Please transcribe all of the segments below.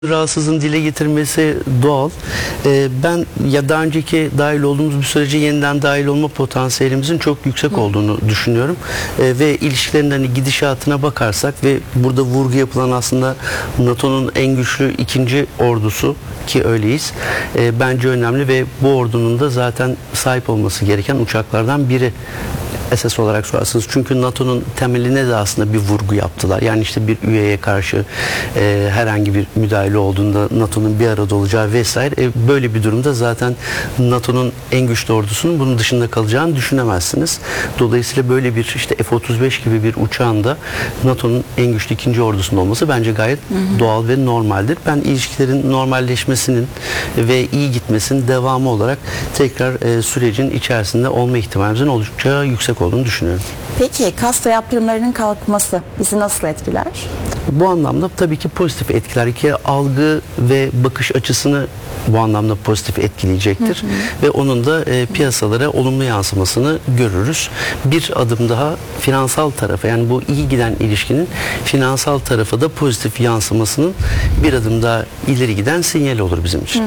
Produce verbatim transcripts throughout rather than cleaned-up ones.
Rahatsızlığın dile getirmesi doğal. Ee, ben ya daha önceki dahil olduğumuz bir sürece yeniden dahil olma potansiyelimizin çok yüksek olduğunu düşünüyorum. Ee, ve ilişkilerin hani gidişatına bakarsak ve burada vurgu yapılan aslında NATO'nun en güçlü ikinci ordusu ki öyleyiz. Ee, bence önemli ve bu ordunun da zaten sahip olması gereken uçaklardan biri. Esas olarak sorarsanız. Çünkü NATO'nun temeline de aslında bir vurgu yaptılar. Yani işte bir üyeye karşı e, herhangi bir müdahale olduğunda NATO'nun bir arada olacağı vesaire. E, böyle bir durumda zaten NATO'nun en güçlü ordusunun bunun dışında kalacağını düşünemezsiniz. Dolayısıyla böyle bir işte F otuz beş gibi bir uçağın da NATO'nun en güçlü ikinci ordusunun olması bence gayet hı hı. doğal ve normaldir. Ben ilişkilerin normalleşmesinin ve iyi gitmesinin devamı olarak tekrar e, sürecin içerisinde olma ihtimalimizin oldukça yüksek olduğunu düşünüyorum. Peki kasta yaptırımlarının kalkması bizi nasıl etkiler? Bu anlamda tabii ki pozitif etkiler. İki algı ve bakış açısını bu anlamda pozitif etkileyecektir. Hı hı. Ve onun da e, piyasalara olumlu yansımasını görürüz. Bir adım daha finansal tarafa, yani bu iyi giden ilişkinin finansal tarafa da pozitif yansımasının bir adım daha ileri giden sinyal olur bizim için. Hı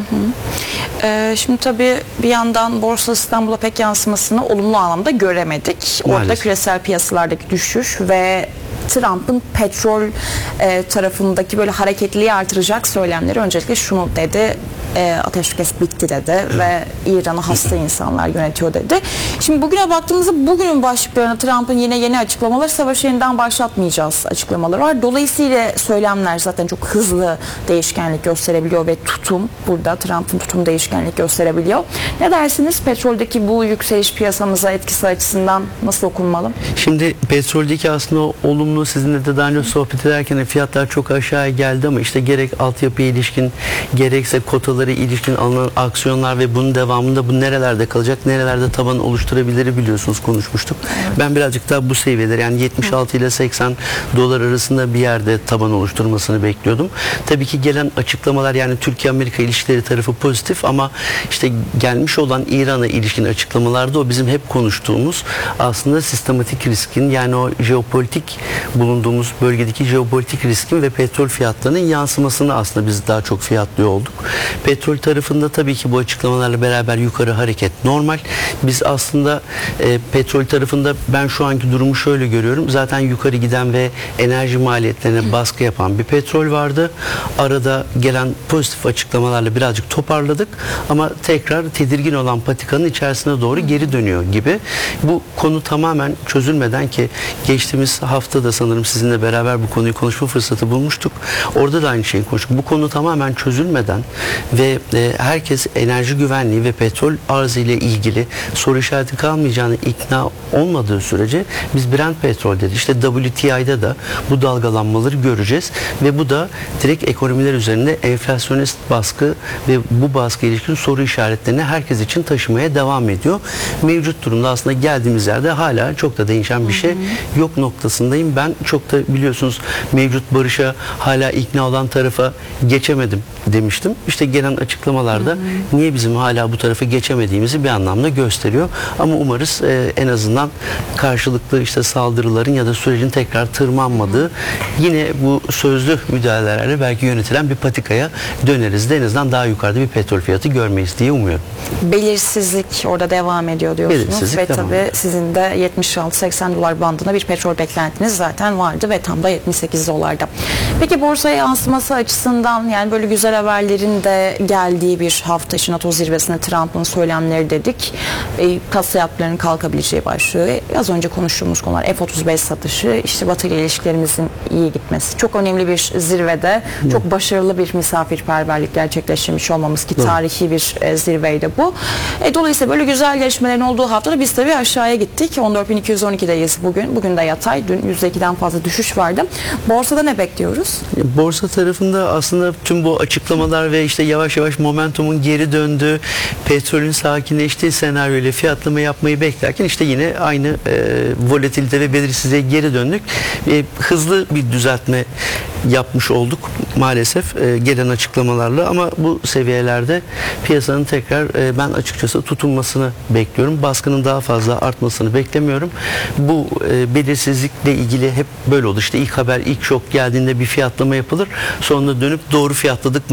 hı. Ee, şimdi tabii bir yandan Borsa İstanbul'a pek yansımasını olumlu anlamda göremedik. Orada Maalesef. küresel piyasalardaki düşüş ve Trump'ın petrol e, tarafındaki böyle hareketliliği artıracak söylemleri öncelikle şunu dedi, e, ateşkes bitti dedi ve İran'ı hasta insanlar yönetiyor dedi. Şimdi bugüne baktığımızda bugünün başlıklarına Trump'ın yine yeni açıklamaları, savaşı yeniden başlatmayacağız açıklamaları var. Dolayısıyla söylemler zaten çok hızlı değişkenlik gösterebiliyor ve tutum, burada Trump'ın tutum değişkenlik gösterebiliyor. Ne dersiniz? Petroldeki bu yükseliş piyasamıza etkisi açısından nasıl okunmalı? Şimdi petroldeki aslında o olumlu, sizinle de daha önce sohbet ederken fiyatlar çok aşağıya geldi ama işte gerek altyapıya ilişkin gerekse kotaları ilişkin alınan aksiyonlar ve bunun devamında bu nerelerde kalacak, nerelerde taban oluşturabilir biliyorsunuz, konuşmuştuk. Evet. Ben birazcık daha bu seviyeler, yani yetmiş altı ile seksen dolar arasında bir yerde taban oluşturmasını bekliyordum. Tabii ki gelen açıklamalar, yani Türkiye-Amerika ilişkileri tarafı pozitif ama işte gelmiş olan İran'a ilişkin açıklamalarda o bizim hep konuştuğumuz aslında sistematik riskin, yani o jeopolitik bulunduğumuz bölgedeki jeopolitik riskin ve petrol fiyatlarının yansımasını aslında biz daha çok fiyatlıyor olduk. Petrol tarafında tabii ki bu açıklamalarla beraber yukarı hareket normal. Biz aslında e, petrol tarafında ben şu anki durumu şöyle görüyorum. Zaten yukarı giden ve enerji maliyetlerine baskı yapan bir petrol vardı. Arada gelen pozitif açıklamalarla birazcık toparladık ama tekrar tedirgin olan patikanın içerisine doğru geri dönüyor gibi. Bu konu tamamen çözülmeden, ki geçtiğimiz hafta da sanırım sizinle beraber bu konuyu konuşma fırsatı bulmuştuk. Orada da aynı şeyi konuştuk. Bu konu tamamen çözülmeden ve e, herkes enerji güvenliği ve petrol arzı ile ilgili soru işareti kalmayacağını ikna olmadığı sürece biz Brent petrol dedi. İşte W T I'de da bu dalgalanmaları göreceğiz ve bu da direkt ekonomiler üzerinde enflasyonist baskı ve bu baskı ilişkin soru işaretlerini herkes için taşımaya devam ediyor. Mevcut durumda aslında geldiğimiz yerde hala çok da değişen bir şey yok noktasındayım. Ben çok da biliyorsunuz mevcut barışa hala ikna olan tarafa geçemedim demiştim. İşte gelen açıklamalarda hı hı. niye bizim hala bu tarafa geçemediğimizi bir anlamda gösteriyor. Ama umarız e, en azından karşılıklı işte saldırıların ya da sürecin tekrar tırmanmadığı, hı hı. yine bu sözlü müdahalelerle belki yönetilen bir patikaya döneriz de en azından daha yukarıda bir petrol fiyatı görmeyiz diye umuyorum. Belirsizlik orada devam ediyor diyorsunuz. Belirsizlik ve devam tabii ediyor. Sizin de yetmiş altı seksen dolar bandında bir petrol beklentiniz zaten vardı ve tam da yetmiş sekiz dolarda. Peki borsaya yansıması açısından, yani böyle güzel haberlerin de geldiği bir hafta içi NATO zirvesinde Trump'ın söylemleri dedik. E, kasa yapılarının kalkabileceği başlıyor. E, az önce konuştuğumuz konular F otuz beş satışı, işte Batı ile ilişkilerimizin iyi gitmesi. Çok önemli bir zirvede, Hı. çok başarılı bir misafirperverlik gerçekleştirmiş olmamız ki Hı. tarihi bir e, zirveydi bu. E, dolayısıyla böyle güzel gelişmelerin olduğu haftada biz tabii aşağıya gittik. on dört bin iki yüz on iki'deyiz bugün. Bugün de yatay. Dün yüzde iki'den fazla düşüş vardı. Borsada ne bekliyoruz? Borsa tarafında aslında tüm bu açıklamalar ve işte yavaş yavaş momentumun geri döndüğü, petrolün sakinleştiği senaryo ile fiyatlama yapmayı beklerken işte yine aynı e, volatilite ve belirsizliğe geri döndük. E, hızlı bir düzeltme yapmış olduk maalesef e, gelen açıklamalarla ama bu seviyelerde piyasanın tekrar e, ben açıkçası tutunmasını bekliyorum. Baskının daha fazla artmasını beklemiyorum. Bu e, belirsizlikle ilgili hep böyle olur. İşte ilk haber, ilk şok geldiğinde bir fiyatlama yapılır. Sonra dönüp doğru fiyatladık mı